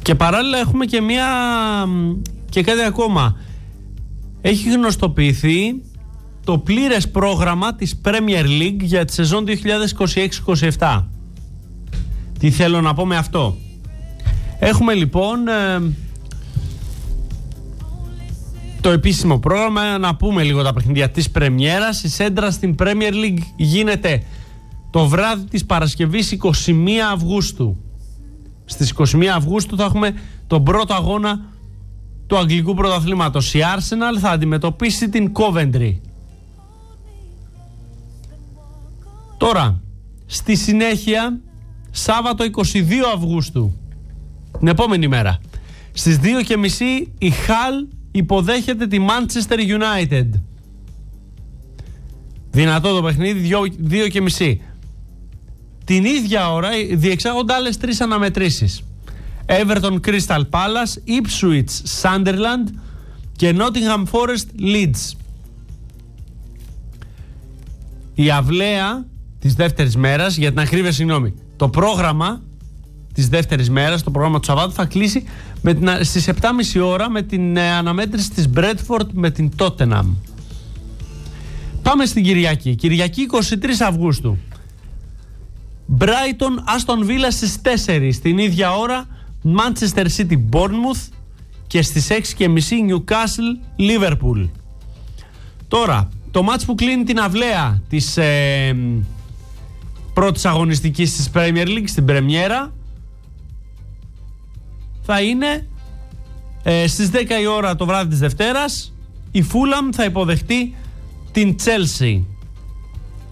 Και παράλληλα έχουμε και κάτι ακόμα. Έχει γνωστοποιηθεί το πλήρες πρόγραμμα της Premier League για τη σεζόν 2026-27. Τι θέλω να πω με αυτό? Έχουμε λοιπόν το επίσημο πρόγραμμα. Να πούμε λίγο τα παιχνίδια της πρεμιέρας. Η σέντρα στην Premier League γίνεται το βράδυ της Παρασκευής 21 Αυγούστου. Στις 21 Αυγούστου θα έχουμε τον πρώτο αγώνα του Αγγλικού Πρωταθλήματος. Η Arsenal θα αντιμετωπίσει την Coventry. Τώρα, στη συνέχεια, Σάββατο 22 Αυγούστου, την επόμενη μέρα, στις 2:30 η Hull υποδέχεται τη Manchester United. Δυνατό το παιχνίδι, 2:30. Την ίδια ώρα διεξάγονται άλλες 3 αναμετρήσεις. Everton Crystal Palace, Ipswich Sunderland και Nottingham Forest Leeds. Η αυλαία της δεύτερης μέρας, για την ακρίβεια συγγνώμη, το πρόγραμμα της δεύτερης μέρας, το πρόγραμμα του Σαββάτου θα κλείσει στις 7:30 ώρα με την αναμέτρηση της Bradford με την Tottenham. Πάμε στην Κυριακή. Κυριακή 23 Αυγούστου. Brighton Aston Villa στις 4. Την ίδια ώρα Manchester City Bournemouth και στις 6:30 Newcastle Liverpool. Τώρα, το μάτς που κλείνει την αυλαία της πρώτης αγωνιστικής της Premier League στην πρεμιέρα θα είναι στις 10 η ώρα το βράδυ της Δευτέρας. Η Fulham θα υποδεχτεί την Chelsea.